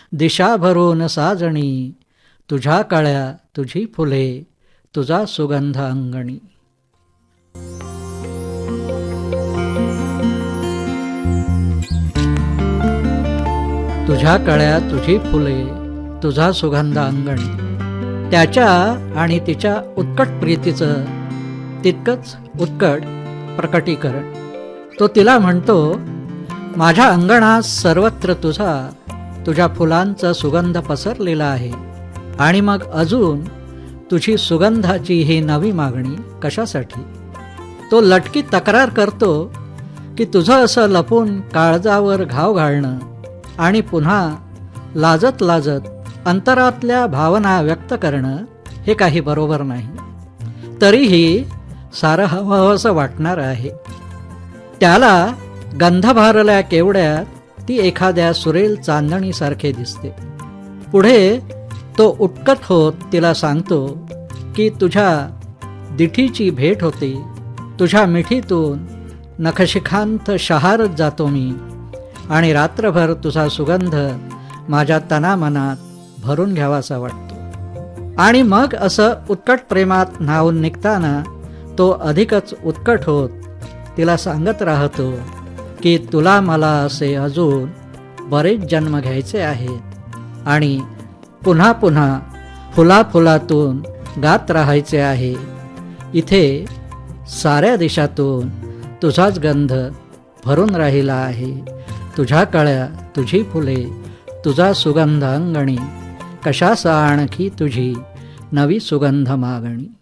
दिशा भरून साजणी, तुझ्या कळ्या तुझी फुले, तुझा सुगंध अंगणी. तुझ्या कळ्या तुझी फुले, तुझा सुगंध अंगणी. त्याच्या आणि तिच्या उत्कट प्रीतीचं तितकंच उत्कट प्रकटीकरण. तो तिला म्हणतो, माझ्या अंगणात सर्वत्र तुझ्या फुलांचा सुगंध पसरलेला आहे, आणि मग अजून तुझी सुगंधाची ही नवी मागणी कशासाठी? तो लटकी तक्रार करतो की तुझं असं लपून काळजावर घाव घालणं आणि पुन्हा लाजत लाजत अंतरातल्या भावना व्यक्त करणं हे काही बरोबर नाही. तरीही सारं हवंहवंसं वाटणार आहे. त्याला गंध भारल्या केवड्यात ती एखाद्या सुरेल चांदणीसारखे दिसते. पुढे तो उत्कट होत तिला सांगतो की तुझ्या दिठीची भेट होते, तुझ्या मिठीतून नखशिखांत शहारत जातो मी, आणि रात्रभर तुझा सुगंध माझ्या तनामनात भरून घ्यावासा वाटतो. आणि मग असं उत्कट प्रेमात न्हावून निघताना तो अधिकच उत्कट होत तिला सांगत राहतो की तुला मला असे अजून बरेच जन्म घ्यायचे आहेत, आणि पुन्हा पुन्हा फुलाफुलातून गात राहायचे आहे. इथे साऱ्या देशातून तुझाच गंध भरून राहिला आहे. तुझ्या कळ्या तुझी फुले, तुझा सुगंध अंगणी, कशास आणखी तुझी नवी सुगंध मागणी.